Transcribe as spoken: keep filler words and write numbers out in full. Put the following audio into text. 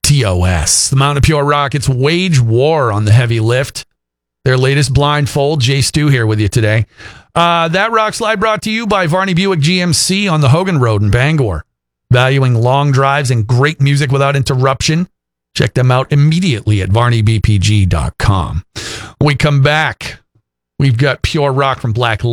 T O S. The Mountain of Pure Rockets wage war on the heavy lift. Their latest blindfold. Jay Stu here with you today. Uh, that rock slide brought to you by Varney Buick G M C on the Hogan Road in Bangor. Valuing long drives and great music without interruption. Check them out immediately at varney b p g dot com. When we come back, we've got Pure Rock from Black